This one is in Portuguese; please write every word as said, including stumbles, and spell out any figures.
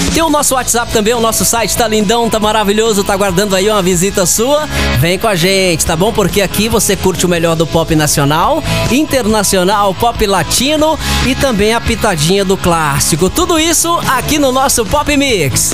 Tem o nosso WhatsApp também, o nosso site tá lindão, tá maravilhoso, tá aguardando aí uma visita sua. Vem com a gente, tá bom? Porque aqui você curte o melhor do pop nacional, internacional, pop latino e também a pitadinha do clássico. Tudo isso aqui no nosso Pop Mix.